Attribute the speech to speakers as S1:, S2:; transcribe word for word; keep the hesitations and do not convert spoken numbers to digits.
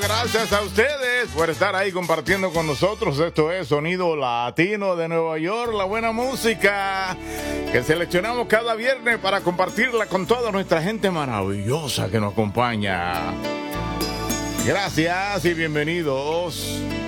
S1: gracias a ustedes por estar ahí compartiendo con nosotros. Esto es Sonido Latino de Nueva York, la buena música que seleccionamos cada viernes para compartirla con toda nuestra gente maravillosa que nos acompaña. Gracias y bienvenidos.